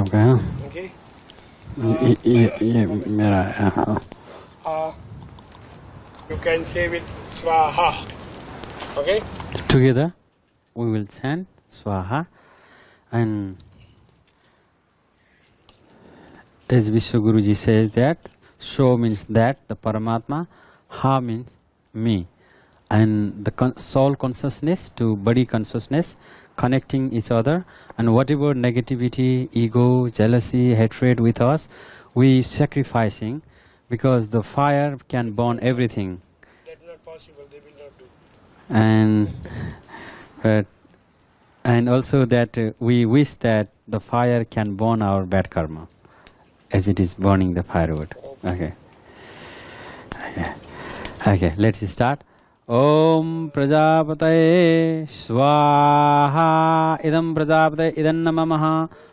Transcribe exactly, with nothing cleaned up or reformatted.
आपका है. Okay. ये ये ये मेरा है. हाँ. Uh, you can say with Swaha. Okay. Together we will chant Swaha, and as Vishwaguruji says that Sho means that the Paramatma, Ha means me, and the con soul consciousness to body consciousness connecting each other, and whatever negativity, ego, jealousy, hatred with us, we sacrificing, because the fire can burn everything. That's not possible. They will not do. And but and also that uh, we wish that the fire can burn our bad karma, as it is burning the firewood. Okay. Okay. Okay. Let's start. Om Prajapataye Swaha. Idam Prajapataye idam namamaha.